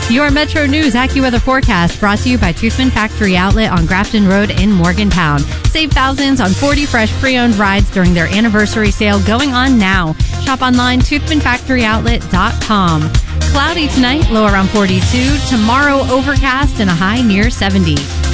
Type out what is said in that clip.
Your Metro News AccuWeather forecast brought to you by Toothman Factory Outlet on Grafton Road in Morgantown. Save thousands on 40 fresh pre-owned rides during their anniversary sale going on now. Shop online, toothmanfactoryoutlet.com. Cloudy tonight, low around 42. Tomorrow, overcast and a high near 70.